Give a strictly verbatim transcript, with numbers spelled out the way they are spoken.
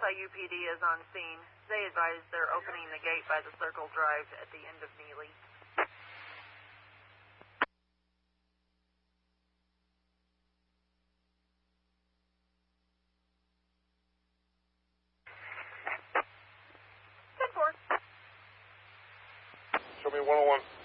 U P D is on scene. They advise they're opening the gate by the Circle Drive at the end of Neely. ten four. Show me one oh one.